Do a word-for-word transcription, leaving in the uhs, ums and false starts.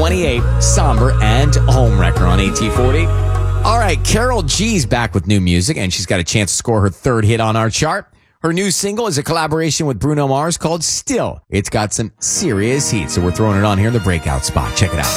twenty-eight, somber and homewrecker on A T forty. All right, Carol G's back with new music, and she's got a chance to score her third hit on our chart. Her new single is a collaboration with Bruno Mars called Still. It's got some serious heat, so we're throwing it on here in the breakout spot. Check it out.